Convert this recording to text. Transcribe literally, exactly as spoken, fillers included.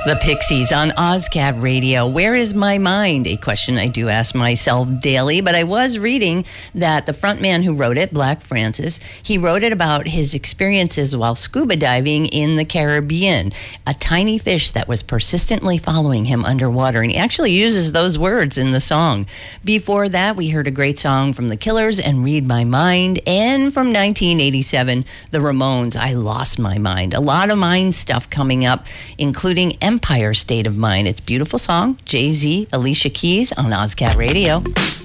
The Pixies on OzCat Radio. Where is my mind? A question I do ask myself daily, but I was reading that the frontman who wrote it, Black Francis, he wrote it about his experiences while scuba diving in the Caribbean. A tiny fish that was persistently following him underwater, and he actually uses those words in the song. Before that, we heard a great song from The Killers and Read My Mind, and from nineteen eighty-seven, The Ramones, I Lost My Mind. A lot of mind stuff coming up, including Empire State of Mind. It's a beautiful song. Jay-Z, Alicia Keys on OzCat Radio.